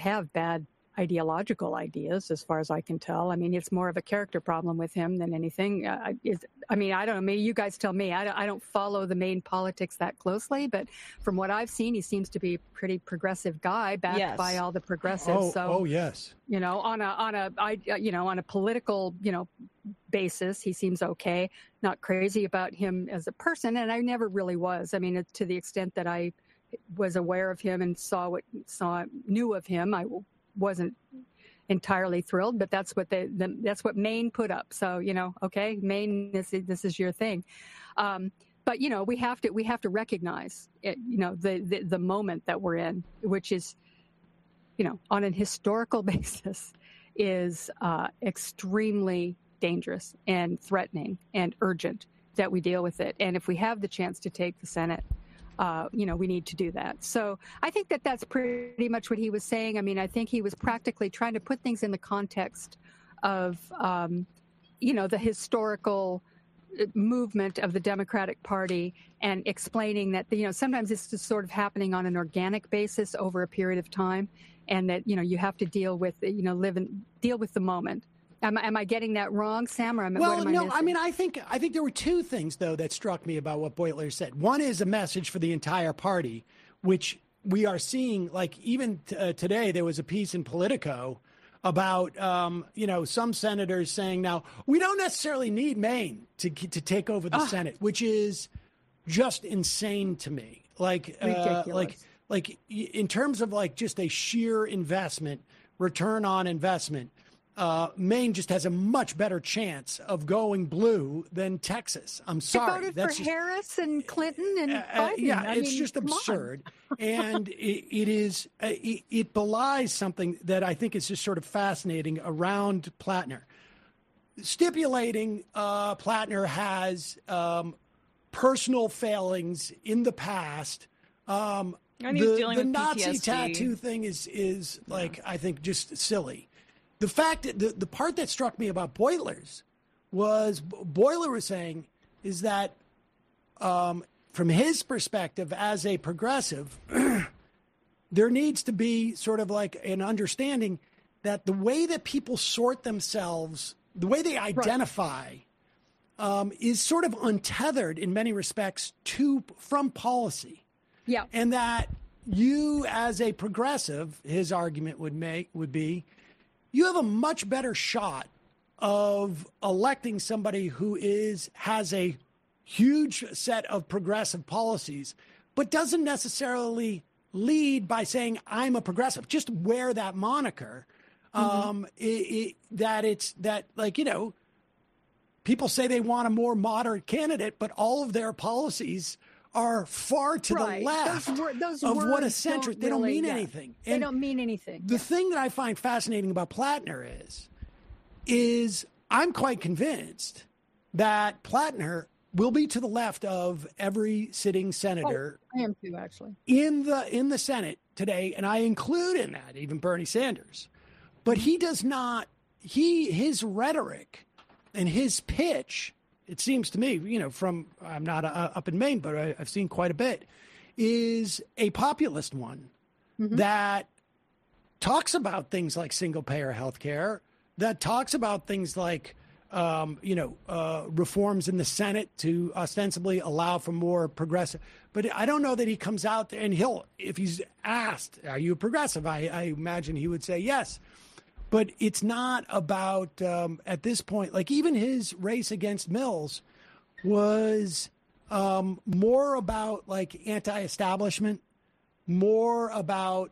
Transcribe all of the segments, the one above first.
have bad ideological ideas, as far as I can tell. I mean, it's more of a character problem with him than anything. I don't know. Maybe you guys tell me. I don't follow the Maine politics that closely, but from what I've seen, he seems to be a pretty progressive guy, backed by all the progressives. Yes. On a political, basis, he seems okay. Not crazy about him as a person, and I never really was. I mean, to the extent that I was aware of him and knew of him, I wasn't entirely thrilled, but that's what that's what Maine put up. So, okay, Maine, this is your thing. But we have to recognize it, the moment that we're in, which is, on an historical basis, is extremely dangerous and threatening and urgent that we deal with it. And if we have the chance to take the Senate, we need to do that. So I think that that's pretty much what he was saying. I mean, I think he was practically trying to put things in the context of, the historical movement of the Democratic Party and explaining that, sometimes it's just sort of happening on an organic basis over a period of time, and that, you have to deal with, deal with the moment. Am I getting that wrong, Sam? Or I think there were two things, though, that struck me about what Beutler said. One is a message for the entire party, which we are seeing, like even today, there was a piece in Politico about, some senators saying now, we don't necessarily need Maine to take over the Senate, which is just insane to me. Ridiculous. In terms of just a sheer investment, return on investment, Maine just has a much better chance of going blue than Texas. I'm sorry. They voted for Harris and Clinton and Biden. It's just absurd. And it belies something that I think is just sort of fascinating around Plattner. Stipulating Plattner has personal failings in the past. And he's dealing with Nazi PTSD. tattoo thing is I think just silly. The fact that the part that struck me about Beutler was saying is that from his perspective as a progressive, there needs to be sort of like an understanding that the way that people sort themselves, the way they identify, is sort of untethered in many respects from policy. Yeah. And that you as a progressive, his argument would be, you have a much better shot of electing somebody who has a huge set of progressive policies, but doesn't necessarily lead by saying, I'm a progressive. Just wear that moniker. People say they want a more moderate candidate, but all of their policies are far to the left those of what a words centrist. They don't mean anything. They don't mean anything. The thing that I find fascinating about Plattner is I'm quite convinced that Plattner will be to the left of every sitting senator. I am too, actually. In the Senate today, and I include in that even Bernie Sanders. But he does not. His rhetoric and his pitch, it seems to me, I'm not up in Maine, but I've seen quite a bit, is a populist one that talks about things like single-payer health care, that talks about things like, reforms in the Senate to ostensibly allow for more progressive. But I don't know that he comes out there and if he's asked, are you a progressive? I imagine he would say yes. But it's not about, at this point, like even his race against Mills was more about like anti-establishment, more about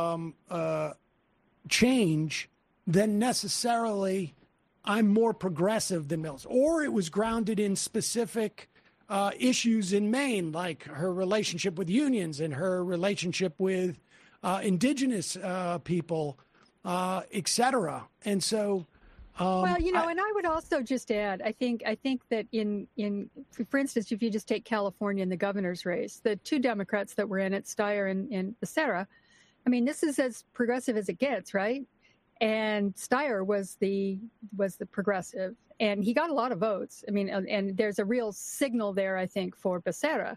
change than necessarily I'm more progressive than Mills. Or it was grounded in specific issues in Maine, like her relationship with unions and her relationship with indigenous people, et cetera. And so, and I would also just add, I think that for instance, if you just take California in the governor's race, the two Democrats that were in it, Steyer and Becerra, I mean, this is as progressive as it gets, right? And Steyer was the progressive, and he got a lot of votes. I mean, and there's a real signal there, I think, for Becerra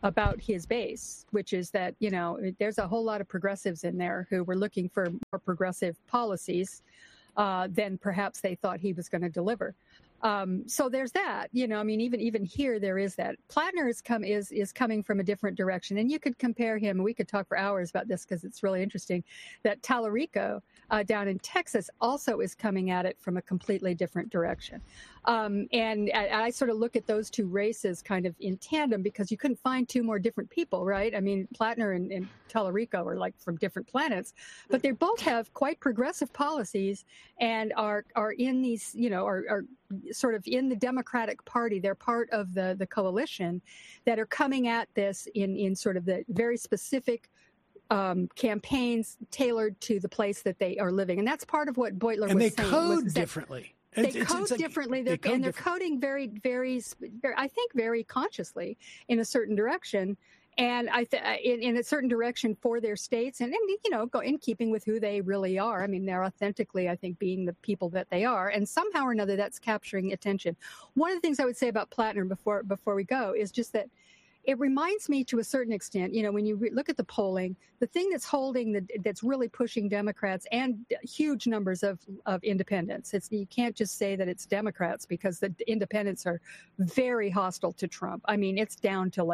about his base, which is that, there's a whole lot of progressives in there who were looking for more progressive policies than perhaps they thought he was going to deliver. So there's that, even here there is that. Plattner is coming from a different direction, and you could compare him. We could talk for hours about this because it's really interesting. That Tallarico down in Texas also is coming at it from a completely different direction. And I sort of look at those two races kind of in tandem because you couldn't find two more different people, right? I mean, Plattner and Tallarico are like from different planets, but they both have quite progressive policies and are in these, are sort of in the Democratic Party. They're part of the coalition that are coming at this in sort of the very specific campaigns tailored to the place that they are living. And that's part of what Beutler was saying. And they code differently. They code differently. They're coding very, very, I think, very consciously in a certain direction. And in a certain direction for their states and go in keeping with who they really are. I mean, they're authentically, I think, being the people that they are. And somehow or another, that's capturing attention. One of the things I would say about Plattner before we go is just that it reminds me to a certain extent, when you look at the polling, the thing that's really pushing Democrats and huge numbers of independents. You can't just say that it's Democrats because the independents are very hostile to Trump. I mean, it's down to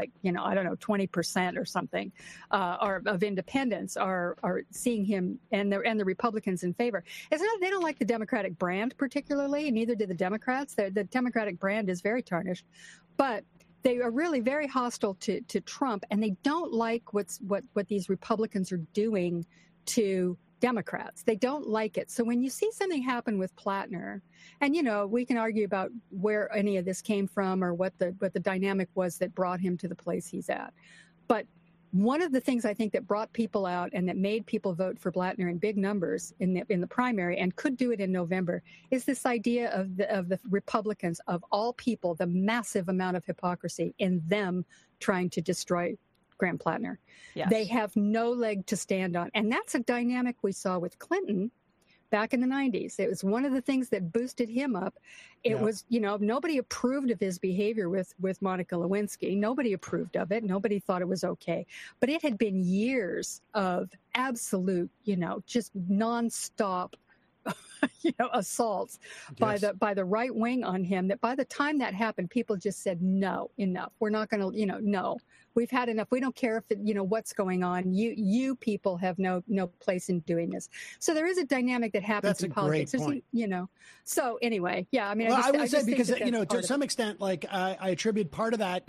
20% or something of independents are seeing him and the Republicans in favor. It's not they don't like the Democratic brand particularly, and neither do the Democrats. The Democratic brand is very tarnished, but they are really very hostile to Trump, and they don't like what these Republicans are doing to Democrats. They don't like it. So when you see something happen with Plattner, and we can argue about where any of this came from or what the dynamic was that brought him to the place he's at, but one of the things I think that brought people out and that made people vote for Plattner in big numbers in the primary and could do it in November is this idea of the Republicans, of all people, the massive amount of hypocrisy in them trying to destroy Graham Plattner. Yes. They have no leg to stand on. And that's a dynamic we saw with Clinton back in the 90s. It was one of the things that boosted him up. It was, nobody approved of his behavior with Monica Lewinsky. Nobody approved of it. Nobody thought it was okay. But it had been years of absolute, just nonstop, assaults by the right wing on him, that by the time that happened, people just said, no, enough. We're not going to, no. We've had enough. We don't care if what's going on. You people have no place in doing this. So there is a dynamic that happens in politics. That's a great point. So anyway, yeah. I mean, well, I would say because to some extent, like I attribute part of that,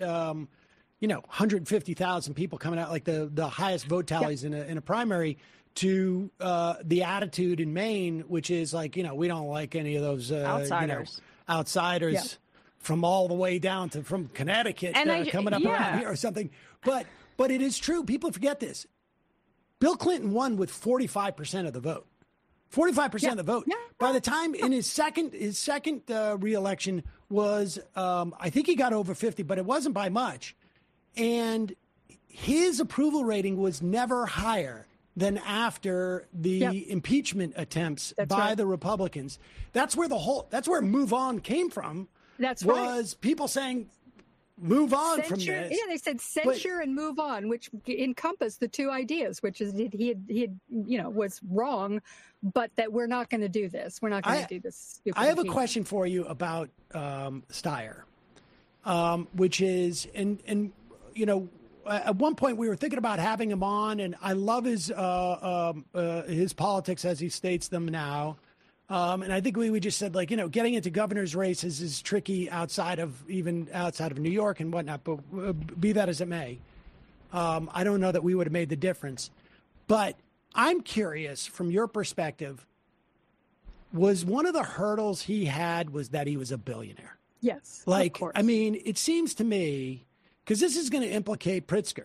150,000 people coming out, like the highest vote tallies in a primary, to the attitude in Maine, which is like, we don't like any of those outsiders. Yeah. From all the way down to from Connecticut coming up around here or something. But it is true. People forget this. Bill Clinton won with 45% of the vote. 45% of the vote. Yeah. By the time in his second reelection was, I think he got over 50, but it wasn't by much. And his approval rating was never higher than after the impeachment attempts by the Republicans. That's where Move On came from. That's was people saying, move on censure, from this. Yeah, they said censure and move on, which encompassed the two ideas, which is he had was wrong, but that we're not going to do this. We're not going to do this. I have a question for you about Steyer, which is, and at one point we were thinking about having him on, and I love his politics as he states them now. And I think we just said, getting into governor's races is tricky outside of New York and whatnot, but be that as it may. I don't know that we would have made the difference. But I'm curious, from your perspective, was one of the hurdles he had was that he was a billionaire? Yes, of course. I mean, it seems to me, because this is going to implicate Pritzker.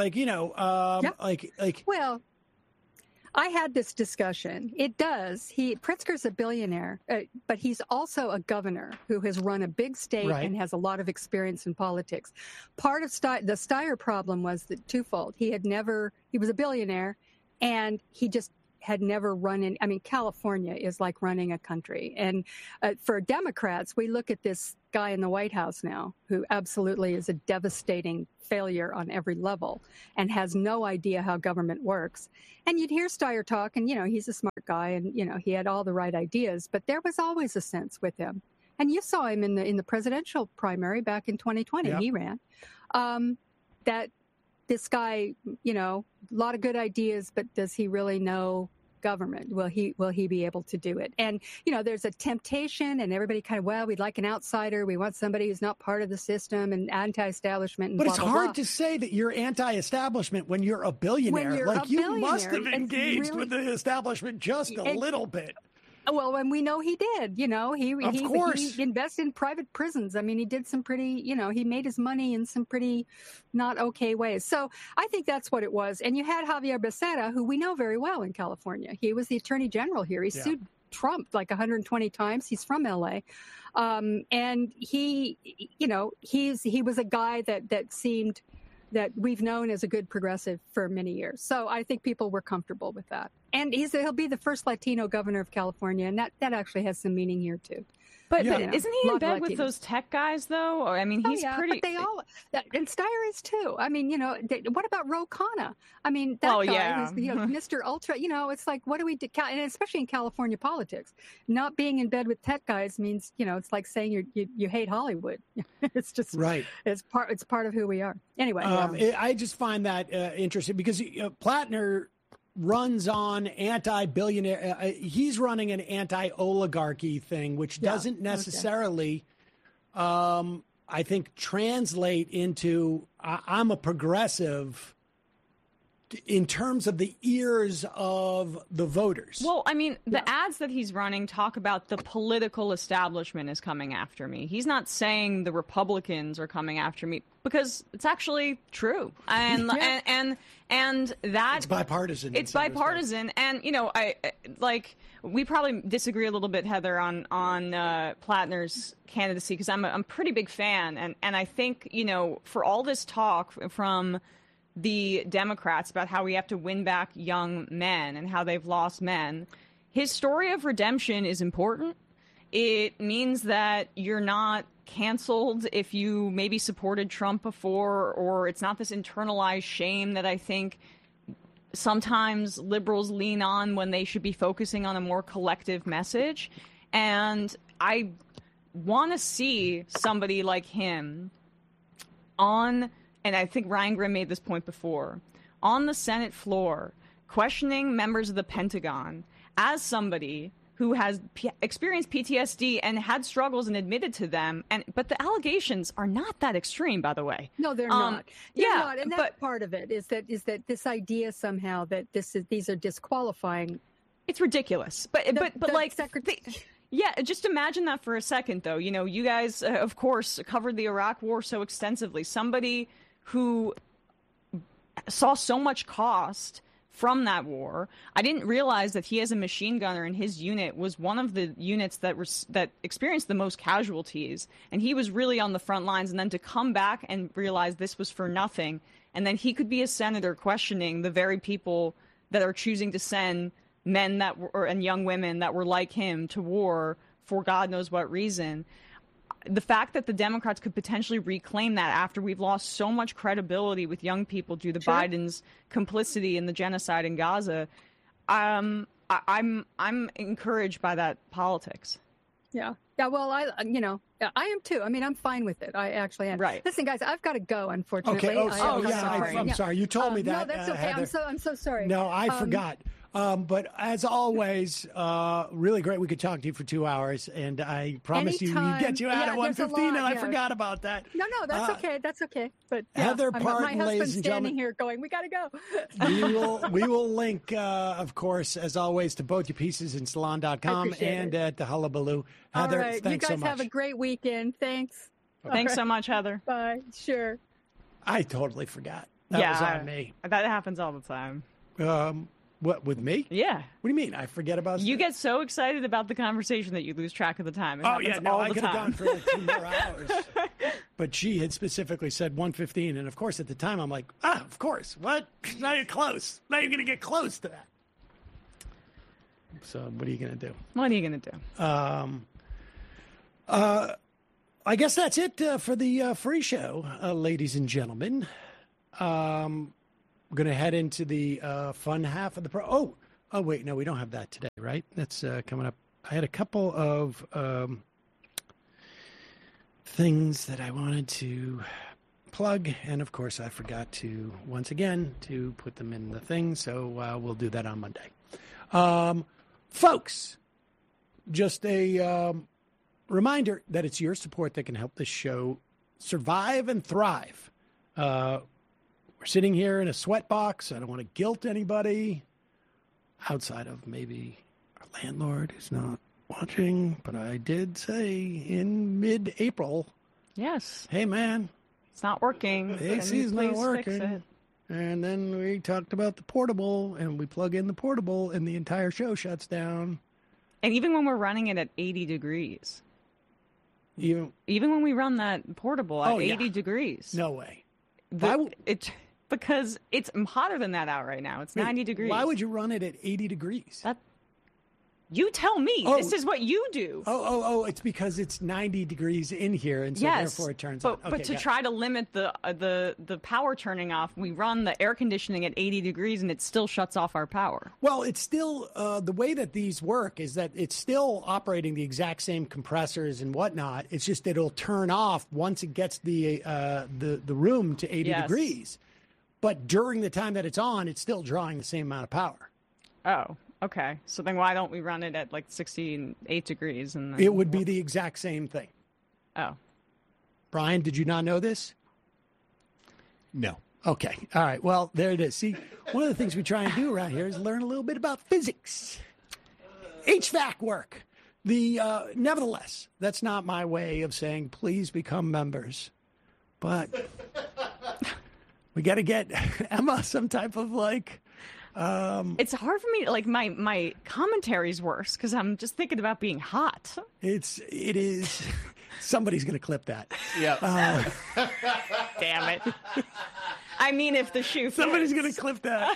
Well, I had this discussion. It does. Pritzker's a billionaire, but he's also a governor who has run a big state and has a lot of experience in politics. Part of the Steyer problem was twofold. He was a billionaire, and he just had never run in. I mean, California is like running a country. And for Democrats, we look at this guy in the White House now who absolutely is a devastating failure on every level and has no idea how government works. And you'd hear Steyer talk, and, he's a smart guy, and, he had all the right ideas, but there was always a sense with him. And you saw him in the presidential primary back in 2020. Yep. He ran. That this guy, a lot of good ideas, but does he really know government? Will he be able to do it? And, there's a temptation, and everybody kind of, we'd like an outsider. We want somebody who's not part of the system and anti-establishment. And but blah, it's blah, hard blah. to say that you're anti-establishment when you're a billionaire. You must have engaged with the establishment just a little bit. Well, and we know he did, he invested in private prisons. I mean, he did some pretty, he made his money in some pretty not okay ways. So I think that's what it was. And you had Javier Becerra, who we know very well in California. He was the attorney general here. He sued Trump like 120 times. He's from LA. And he was a guy that seemed that we've known as a good progressive for many years. So I think people were comfortable with that. And he'll be the first Latino governor of California, and that actually has some meaning here, too. But isn't he in bed with those tech guys, though? Or, I mean, he's pretty... But they all... And Steyer is, too. I mean, what about Ro Khanna? I mean, that guy who's, Mr. Ultra, it's like, what do we do? And especially in California politics, not being in bed with tech guys means, it's like saying you hate Hollywood. It's just... Right. It's part of who we are. Anyway. I just find that interesting because Plattner runs on anti-billionaire. He's running an anti-oligarchy thing, which doesn't necessarily, I think, translate into I'm a progressive in terms of the ears of the voters. Well, I mean, the ads that he's running talk about the political establishment is coming after me. He's not saying the Republicans are coming after me because it's actually true. And and that it's bipartisan. It's bipartisan. And, we probably disagree a little bit, Heather, on Plattner's candidacy because I'm a pretty big fan. And I think, for all this talk from the Democrats about how we have to win back young men and how they've lost men, his story of redemption is important. It means that you're not canceled if you maybe supported Trump before, or it's not this internalized shame that I think sometimes liberals lean on when they should be focusing on a more collective message. And I want to see somebody like him and I think Ryan Grim made this point before, on the Senate floor, questioning members of the Pentagon as somebody who has experienced PTSD and had struggles and admitted to them. But the allegations are not that extreme, by the way. No, they're not. They're not. And that's part of it is that this idea somehow that these are disqualifying. It's ridiculous. But just imagine that for a second, though. You guys, of course, covered the Iraq War so extensively. Somebody who saw so much cost from that war. I didn't realize that he, as a machine gunner in his unit, was one of the units that experienced the most casualties. And he was really on the front lines. And then to come back and realize this was for nothing. And then he could be a senator questioning the very people that are choosing to send men and young women that were like him to war for God knows what reason. The fact that the Democrats could potentially reclaim that after we've lost so much credibility with young people due to Biden's complicity in the genocide in Gaza, I'm encouraged by that politics. Yeah. Well, I am too. I mean, I'm fine with it. I actually am. Right. Listen, guys, I've got to go. Unfortunately. Okay. I'm sorry. You told me that. No, that's okay. Heather. I'm so sorry. No, I forgot. But as always, really great. We could talk to you for 2 hours, and I promised you we'd get you out at 1:15, and I forgot about that. No, that's okay. That's okay. But Heather Parton, my husband's ladies and gentlemen, standing here going, "We got to go." we will link, of course, as always, to both your pieces in salon.com and at the Hullabaloo. Heather, all right. thanks so much. You guys have a great weekend. Thanks. Thanks so much, Heather. Bye. Sure. I totally forgot. That was on me. That happens all the time. What, with me? Yeah. What do you mean? I forget about stuff? You get so excited about the conversation that you lose track of the time. I could have gone for like 2 more hours. But she had specifically said 1:15, and of course at the time I'm like, of course. What? Not even close. Not even going to get close to that. So what are you going to do? What are you going to do? I guess that's it for the free show, ladies and gentlemen. We're going to head into the fun half of the Oh, wait, no, we don't have that today, right? That's coming up. I had a couple of things that I wanted to plug, and of course I forgot to, once again, to put them in the thing, so we'll do that on Monday. Folks, just a reminder that it's your support that can help this show survive and thrive. We're sitting here in a sweat box. I don't want to guilt anybody outside of maybe our landlord who's not watching, but I did say in mid-April, Yes. hey, man, It's not working. the AC's not working. And then we talked about the portable, and we plug in the portable, and the entire show shuts down. And even when we're running it at 80 degrees, Even even when we run that portable at 80 degrees, no way. Because it's hotter than that out right now. It's 90 degrees. Why would you run it at 80 degrees? You tell me. Oh. This is what you do. Oh! It's because it's 90 degrees in here, and so therefore it turns on. But to try to limit the power turning off, we run the air conditioning at 80 degrees, and it still shuts off our power. Well, it's still the way that these work is that it's still operating the exact same compressors and whatnot. It's just that it'll turn off once it gets the room to 80 degrees. But during the time that it's on, it's still drawing the same amount of power. Oh. Okay, so then why don't we run it at like 68 degrees? And then It would be the exact same thing. Oh. Brian, did you not know this? No. Okay. All right. Well, there it is. See, one of the things we try and do around here is learn a little bit about physics. HVAC work. Nevertheless, that's not my way of saying please become members. But we got to get Emma some type of It's hard for me. Like my commentary's worse because I'm just thinking about being hot. it is. Somebody's going to clip that. Yeah. Damn it. I mean, if the shoe fits. Somebody's going to clip that.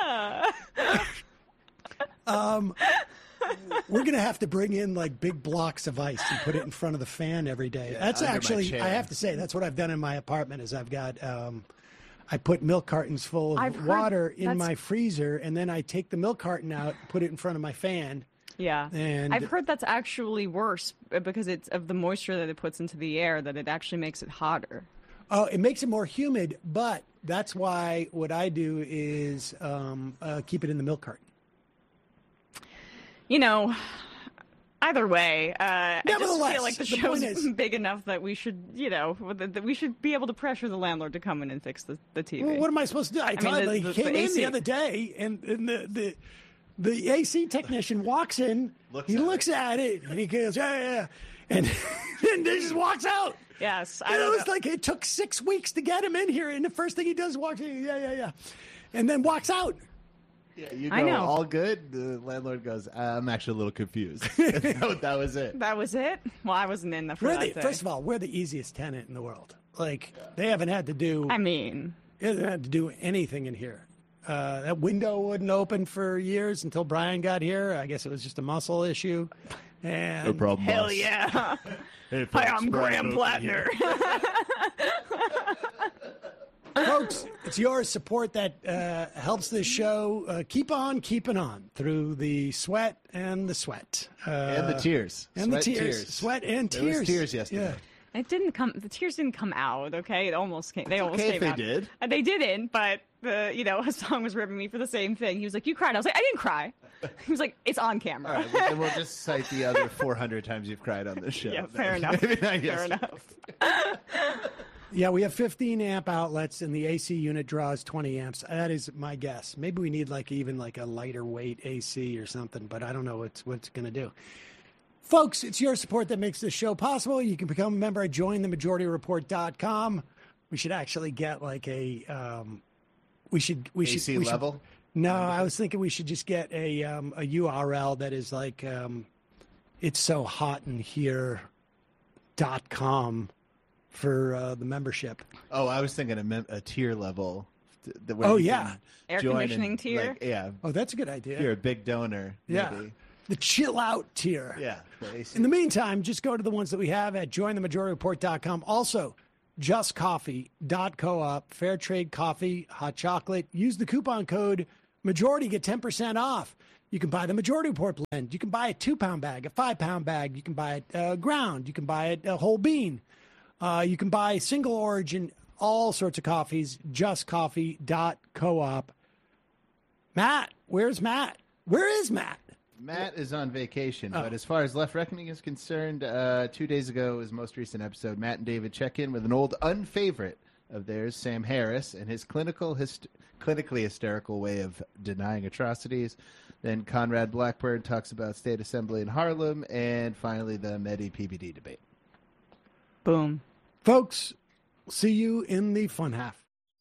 We're going to have to bring in like big blocks of ice and put it in front of the fan every day. Yeah, that's under my actually, chair. I have to say, that's what I've done in my apartment is I've got, I put milk cartons full I've of heard water in that's- my freezer, and then I take the milk carton out, put it in front of my fan. Yeah. And I've heard that's actually worse because it's of the moisture that it puts into the air that it actually makes it hotter. Oh, it makes it more humid, but that's why what I do is keep it in the milk carton. You know, either way, I just Nevertheless, feel like the the show's point is- big enough that we should, that we should be able to pressure the landlord to come in and fix the TV. Well, what am I supposed to do? I told him, he came in AC. the other day, and the AC technician walks in, he looks at it, and he goes, yeah. And then he just walks out. Yes. And it was like it took 6 weeks to get him in here, and the first thing he does is walk in, yeah. And then walks out. Yeah, you I go, know. all good? The landlord goes, I'm actually a little confused. that was it. That was it? Well, I wasn't in the first day. First of all, we're the easiest tenant in the world. Like, they haven't had to do... I mean... They haven't had to do anything in here. That window wouldn't open for years until Brian got here. I guess it was just a muscle issue. And No problem. Hell boss. yeah. Hey, Hi, folks, I'm Brian Graham Oakley here. Plattner. folks, it's your support that helps this show keep on keeping on through the sweat and the sweat. And the tears. And Sweat, the tears. Sweat and There tears. was tears yesterday. Yeah. It didn't come. The tears didn't come out. Okay, it almost came. They almost okay came if they out. did. They didn't. But a song was ripping me for the same thing. He was like, "You cried." I was like, "I didn't cry." He was like, "It's on All camera." right, well, then we'll just cite the other 400 times you've cried on this show. Yeah, That fair was enough. maybe not Fair yesterday. enough. Yeah, we have 15 amp outlets, and the AC unit draws 20 amps. That is my guess. Maybe we need even a lighter weight AC or something, but I don't know what it's going to do. Folks, it's your support that makes this show possible. You can become a member at jointhemajorityreport.com. We should actually get we should AC level? No, I was thinking we should just get a URL that is it's so hot in here.com for the membership. Oh, I was thinking a tier level. Oh, yeah. Air join conditioning and, tier? yeah. Oh, that's a good idea. If you're a big donor. Yeah. Maybe. the chill out tier. Yeah. The AC. In the meantime, just go to the ones that we have at jointhemajority.report.com. Also, justcoffee.coop, fair trade coffee, hot chocolate. Use the coupon code majority, get 10% off. You can buy the Majority Report blend. You can buy a 2-pound bag, a 5-pound bag. You can buy it ground. You can buy it a whole bean. You can buy single origin, all sorts of coffees, justcoffee.coop. Matt, where's Matt? Where is Matt? Matt is on vacation, but as far as Left Reckoning is concerned, 2 days ago, his most recent episode, Matt and David check in with an old unfavorite of theirs, Sam Harris, and his clinically hysterical way of denying atrocities. Then Conrad Blackburn talks about State Assembly in Harlem, and finally the Medi-PBD debate. Boom. Folks, see you in the fun half.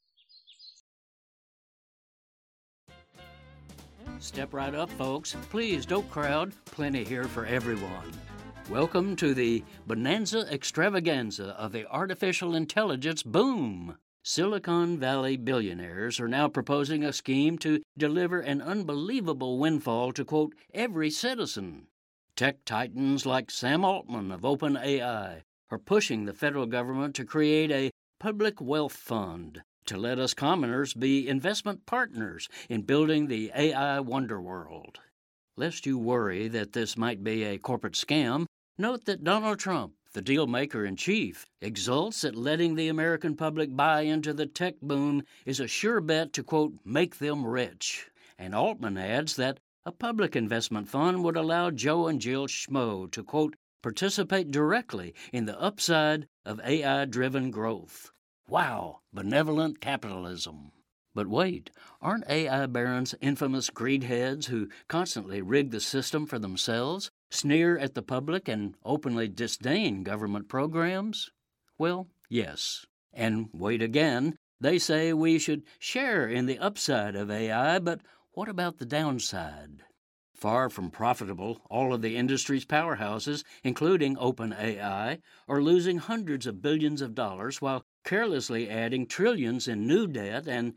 Step right up, folks. Please don't crowd. Plenty here for everyone. Welcome to the Bonanza Extravaganza of the artificial intelligence boom. Silicon Valley billionaires are now proposing a scheme to deliver an unbelievable windfall to, quote, every citizen. Tech titans like Sam Altman of OpenAI are pushing the federal government to create a public wealth fund to let us commoners be investment partners in building the AI wonder world. Lest you worry that this might be a corporate scam, note that Donald Trump, the deal-maker-in-chief, exults at letting the American public buy into the tech boom is a sure bet to, quote, make them rich. And Altman adds that a public investment fund would allow Joe and Jill Schmo to, quote, participate directly in the upside of AI-driven growth. Wow, benevolent capitalism. But wait, aren't AI barons infamous greedheads who constantly rig the system for themselves, sneer at the public, and openly disdain government programs? Well, yes. And wait again, they say we should share in the upside of AI, but what about the downside? Far from profitable, all of the industry's powerhouses, including OpenAI, are losing hundreds of billions of dollars while carelessly adding trillions in new debt and,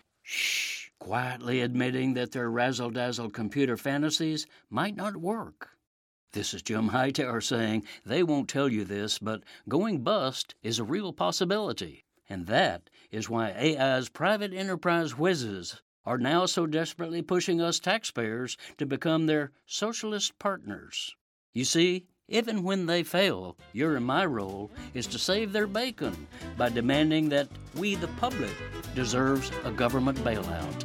quietly admitting that their razzle-dazzle computer fantasies might not work. This is Jim Hightower saying they won't tell you this, but going bust is a real possibility. And that is why AI's private enterprise whizzes are now so desperately pushing us taxpayers to become their socialist partners. You see, even when they fail, your and my role is to save their bacon by demanding that we, the public, deserves a government bailout.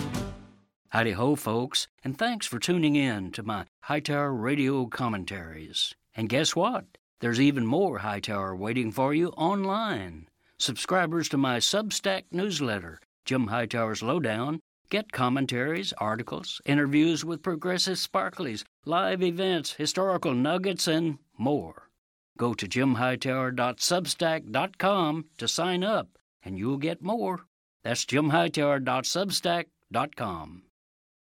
Howdy-ho, folks, and thanks for tuning in to my Hightower radio commentaries. And guess what? There's even more Hightower waiting for you online. Subscribers to my Substack newsletter, Jim Hightower's Lowdown, get commentaries, articles, interviews with progressive sparklies, live events, historical nuggets, and more. Go to jimhightower.substack.com to sign up, and you'll get more. That's jimhightower.substack.com.